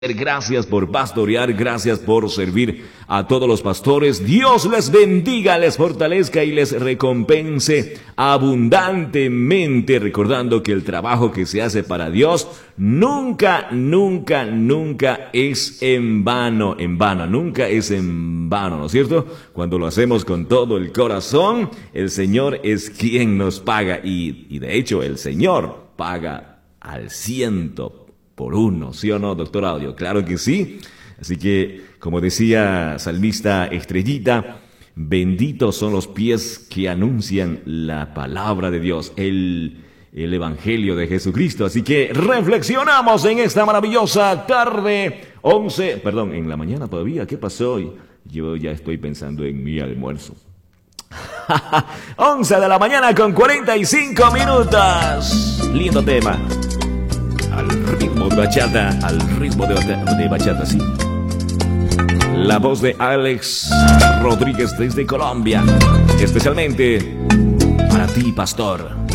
Gracias por pastorear, gracias por servir a todos los pastores. Dios les bendiga, les fortalezca y les recompense abundantemente, recordando que el trabajo que se hace para Dios nunca es en vano, nunca es en vano, ¿no es cierto? Cuando lo hacemos con todo el corazón, el Señor es quien nos paga y de hecho el Señor paga al 100%. Por uno, ¿sí o no, doctor Audio? Claro que sí. Así que, como decía Salmista Estrellita, benditos son los pies que anuncian la palabra de Dios, el Evangelio de Jesucristo. Así que reflexionamos en esta maravillosa tarde, en la mañana todavía. ¿Qué pasó hoy? Yo ya estoy pensando en mi almuerzo. 11 de la mañana con 45 minutos. Lindo tema. Al ritmo de bachata, sí. La voz de Alex Rodríguez desde Colombia. Especialmente para ti, pastor.